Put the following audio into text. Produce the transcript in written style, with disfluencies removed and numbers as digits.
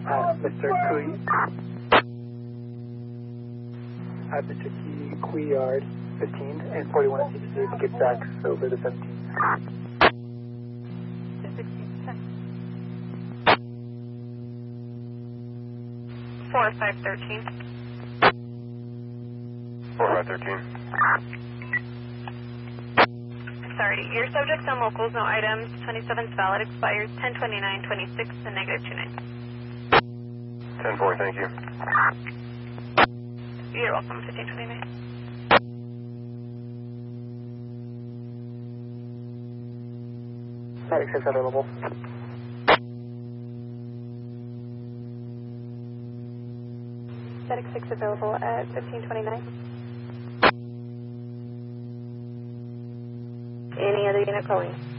Mr. Kui. Mr. Kui Yard 15 and 41 at CTC to get back over the 17. 4513. 4513. Sorry, your subject's on locals, no items. 27's valid, expires 10/29/26 and -29. 10-4, thank you. You're welcome, 1529. Medic 6 available. Static 6 available at 1529. Any other unit calling?